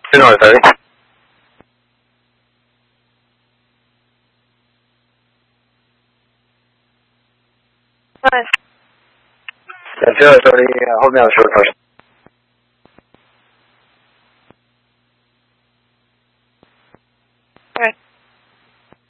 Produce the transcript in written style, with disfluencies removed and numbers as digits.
非常的。感谢收听，后面有收到。